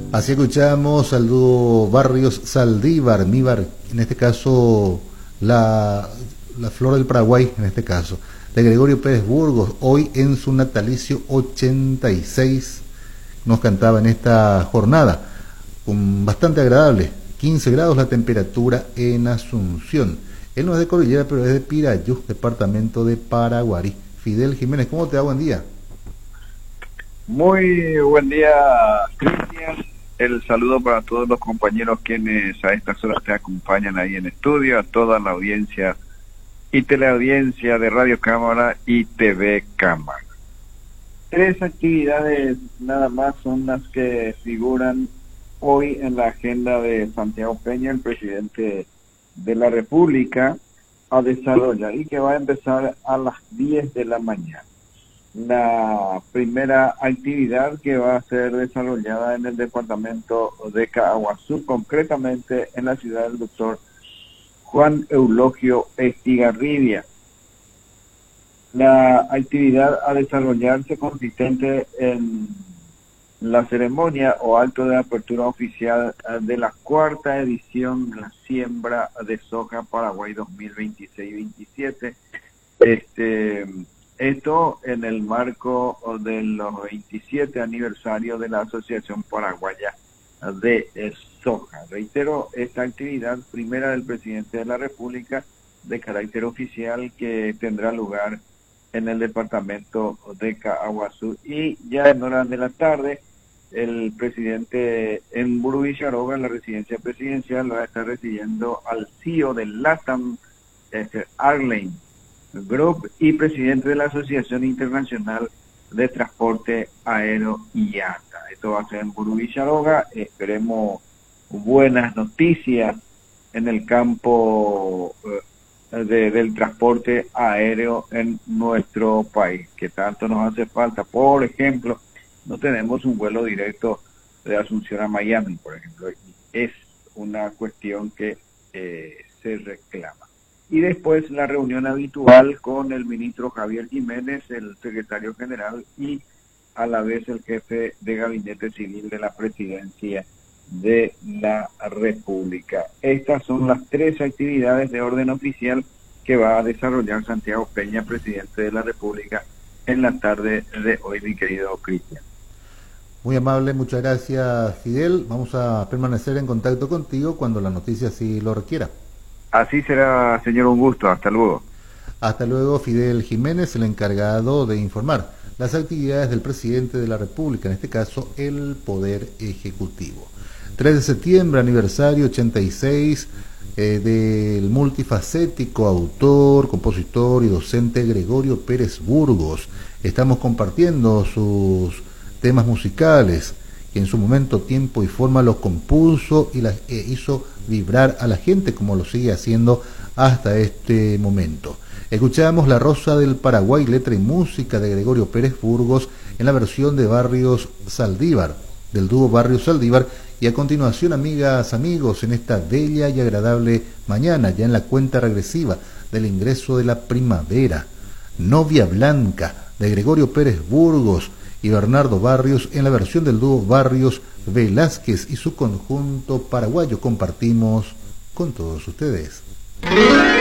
Así escuchamos al dúo Barrios Saldívar, Míbar, en este caso la flor del Paraguay, en este caso, de Gregorio Pérez Burgos, hoy en su natalicio 86, nos cantaba en esta jornada, bastante agradable, 15 grados la temperatura en Asunción. Él no es de Cordillera, pero es de Pirayú, departamento de Paraguarí. Fidel Jiménez, ¿cómo te va? Buen día. Muy buen día, Cristian. El saludo para todos los compañeros quienes a estas horas te acompañan ahí en estudio, a toda la audiencia y teleaudiencia de Radio Cámara y TV Cámara. 3 actividades nada más son las que figuran hoy en la agenda de Santiago Peña, el presidente de la República, a desarrollar y que va a empezar a las 10 de la mañana. La primera actividad que va a ser desarrollada en el departamento de Caaguazú, concretamente en la ciudad del doctor Juan Eulogio Estigarribia. La actividad a desarrollarse consistente en la ceremonia o acto de apertura oficial de la 4ª edición de la siembra de soja Paraguay 2026-27. Esto en el marco de los 27 aniversarios de la Asociación Paraguaya de Soja. Reitero, esta actividad primera del presidente de la República de carácter oficial que tendrá lugar en el departamento de Caaguazú. Y ya en horas de la tarde, el presidente en Burú Villaroga, en la residencia presidencial, va a estar recibiendo al CEO del LATAM Airlines Group y presidente de la Asociación Internacional de Transporte Aéreo IATA. Esto va a ser en Burú Villaroga. Esperemos buenas noticias en el campo del transporte aéreo en nuestro país, que tanto nos hace falta. Por ejemplo, no tenemos un vuelo directo de Asunción a Miami, por ejemplo. Es una cuestión que se reclama. Y después la reunión habitual con el ministro Javier Jiménez, el secretario general y a la vez el jefe de gabinete civil de la presidencia de la República. Estas son las 3 actividades de orden oficial que va a desarrollar Santiago Peña, presidente de la República, en la tarde de hoy, mi querido Cristian. Muy amable, muchas gracias, Fidel. Vamos a permanecer en contacto contigo cuando la noticia así lo requiera. Así será, señor, un gusto. Hasta luego. Hasta luego, Fidel Jiménez, el encargado de informar las actividades del presidente de la República, en este caso el Poder Ejecutivo. 3 de septiembre, aniversario 86 del multifacético autor, compositor y docente Gregorio Pérez Burgos. Estamos compartiendo sus temas musicales, que en su momento, tiempo y forma los compuso y hizo vibrar a la gente, como lo sigue haciendo hasta este momento. Escuchamos La Rosa del Paraguay, letra y música de Gregorio Pérez Burgos, en la versión de Barrios Saldívar, del dúo Barrios Saldívar, y a continuación, amigas, amigos, en esta bella y agradable mañana, ya en la cuenta regresiva del ingreso de la primavera, Novia Blanca, de Gregorio Pérez Burgos y Bernardo Barrios, en la versión del dúo Barrios Velázquez y su conjunto paraguayo. Compartimos con todos ustedes.